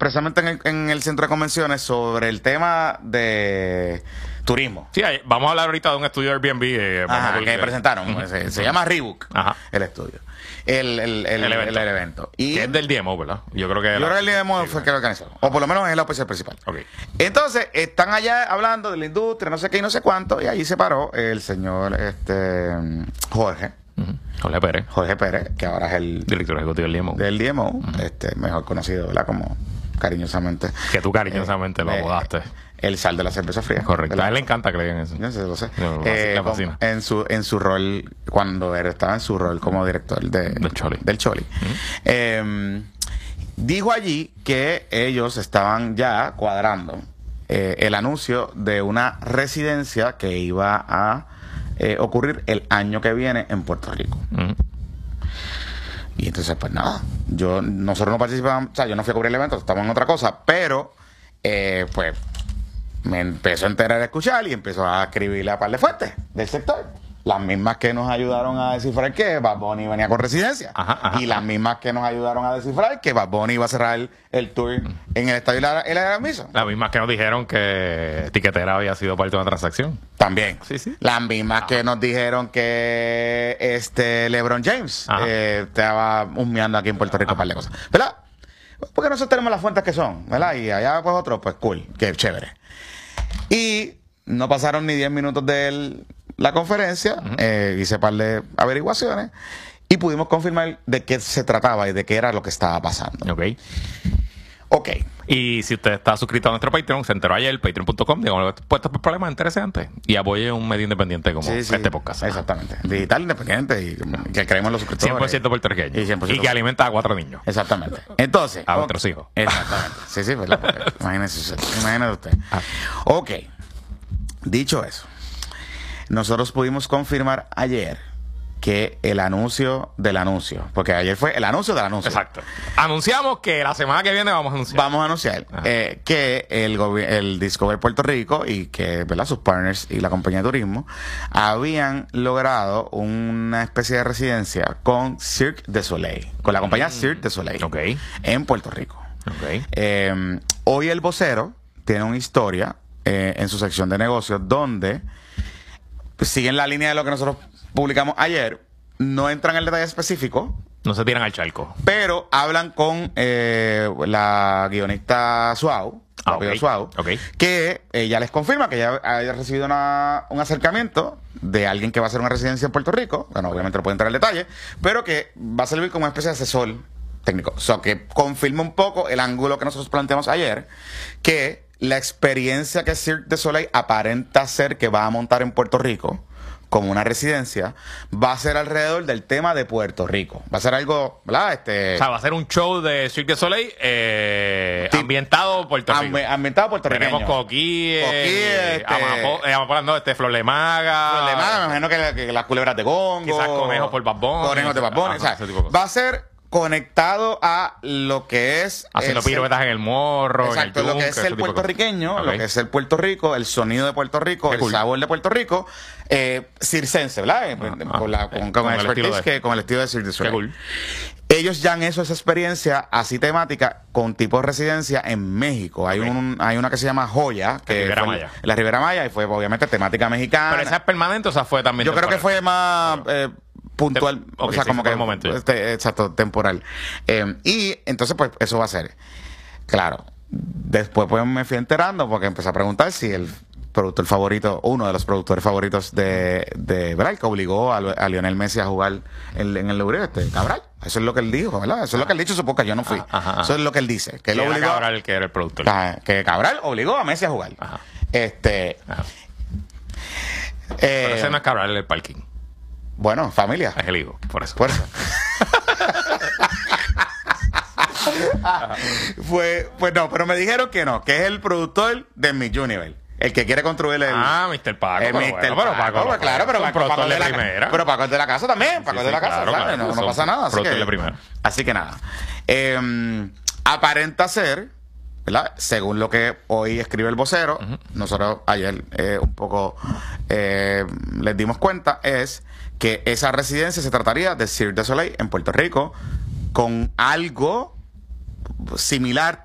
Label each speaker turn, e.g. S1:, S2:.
S1: precisamente en el centro de convenciones sobre el tema de turismo.
S2: Sí, vamos a hablar ahorita de un estudio de Airbnb.
S1: Que presentaron. Se llama Rebook, el estudio. El evento. Y
S2: que es del DMO, ¿verdad? Yo creo que
S1: el DMO fue el que lo organizó. O por lo menos es el oficial principal.
S2: Okay.
S1: Entonces, están allá hablando de la industria, no sé qué y no sé cuánto, y ahí se paró el señor Jorge. Jorge Pérez, que ahora es el
S2: director ejecutivo
S1: del DMO, mejor conocido, ¿verdad? Como cariñosamente.
S2: Que tú cariñosamente lo apodaste.
S1: El sal de la cerveza fría.
S2: Correcto. ¿Verdad? A él le encanta que le digan eso.
S1: Yo sé, lo sé.
S2: Le fascina.
S1: En su rol, cuando estaba en su rol como director del Choli. Dijo allí que ellos estaban ya cuadrando el anuncio de una residencia que iba a ocurrir el año que viene en Puerto Rico. Y entonces, pues nada, nosotros no participamos, o sea, yo no fui a cubrir el evento, estamos en otra cosa, pero pues me empezó a enterar a escuchar y empezó a escribirle a par de fuentes del sector. Las mismas que nos ayudaron a descifrar que Bad Bunny venía con residencia. Y las mismas que nos ayudaron a descifrar que Bad Bunny iba a cerrar el tour en el estadio El Aramizo.
S2: Las mismas que nos dijeron que Tiquetera había sido parte de una transacción.
S1: También.
S2: Sí.
S1: Las mismas que nos dijeron que LeBron James estaba humeando aquí en Puerto Rico un par de cosas. ¿Verdad? Porque nosotros tenemos las fuentes que son, ¿verdad? Y allá pues otro, pues cool, que chévere. Y no pasaron ni 10 minutos de la conferencia, hice un par de averiguaciones y pudimos confirmar de qué se trataba y de qué era lo que estaba pasando. Ok.
S2: Y si usted está suscrito a nuestro Patreon, se enteró ayer, patreon.com, digamos, puestos por problemas interesantes y apoye un medio independiente como este podcast.
S1: Exactamente. Digital independiente y que creemos en los suscriptores.
S2: 100% puertorriqueño.
S1: Y
S2: que alimenta a 4 niños.
S1: Exactamente. Entonces.
S2: A nuestros hijos.
S1: Exactamente. Sí, ¿verdad? Imagínese usted. Ok. Dicho eso, nosotros pudimos confirmar ayer que el anuncio del anuncio, porque ayer fue el anuncio del anuncio.
S2: Exacto. Anunciamos que la semana que viene vamos a anunciar.
S1: Que el Discover Puerto Rico y que, ¿verdad?, sus partners y la compañía de turismo habían logrado una especie de residencia con Cirque du Soleil, con la compañía Cirque du Soleil en Puerto Rico. Hoy el vocero tiene una historia en su sección de negocios donde siguen la línea de lo que nosotros publicamos ayer, no entran en el detalle específico.
S2: No se tiran al charco.
S1: Pero hablan con la guionista Suau, que ella les confirma que ella haya recibido un acercamiento de alguien que va a hacer una residencia en Puerto Rico. Bueno, obviamente no puede entrar en detalle, pero que va a servir como una especie de asesor técnico. O sea, que confirma un poco el ángulo que nosotros planteamos ayer, que la experiencia que Cirque du Soleil aparenta ser que va a montar en Puerto Rico como una residencia, va a ser alrededor del tema de Puerto Rico. Va a ser algo, ¿verdad?
S2: O sea, va a ser un show de Cirque du Soleil ambientado Puerto Rico.
S1: Ambientado puertorriqueño.
S2: Tenemos Coquí, Flor de Maga.
S1: Me imagino que las culebras de Congo.
S2: Quizás conejos por Bad Bunny.
S1: Conejos de Bad Bunny. O sea, va a ser conectado a lo que es
S2: haciendo piruetas en el morro,
S1: exacto,
S2: en el
S1: lo que es el puertorriqueño, lo que es el Puerto Rico, el sonido de Puerto Rico, el sabor de Puerto Rico, circense, ¿verdad? Con el estilo de Cirque du Soleil. Ellos ya han hecho esa experiencia así temática con tipo de residencia en México. Hay una que se llama Joya, que la Riviera Maya, y fue obviamente temática mexicana.
S2: Pero esa es permanente, o sea, fue también.
S1: Yo creo que fue más puntual, o sea, como que un momento. Exacto, temporal. Y entonces, pues, eso va a ser. Claro, después pues me fui enterando porque empecé a preguntar si el productor favorito, uno de los productores favoritos de ¿verdad?, que obligó a Lionel Messi a jugar en el Louvre, Cabral. Eso es lo que él dijo, ¿verdad? Eso es lo que él dicho, su podcast, yo no fui. Eso es lo que él dice. Que él obligó
S2: Cabral, el que era el productor.
S1: Que Cabral obligó a Messi a jugar.
S2: Pero ese no es Cabral, el parking.
S1: Bueno, familia.
S2: Es el hijo, por eso.
S1: Pues no, pero me dijeron que no, que es el productor de Miss Universe. El que quiere construir el...
S2: Mr. Paco.
S1: Pero Paco, claro, pero Paco es de la primera. Pero Paco es de la casa también. Paco es de la casa, claro, no pasa nada. Así que nada. Aparenta ser, ¿verdad?, según lo que hoy escribe el vocero, nosotros ayer un poco les dimos cuenta, es que esa residencia se trataría de Cirque du Soleil en Puerto Rico con algo similar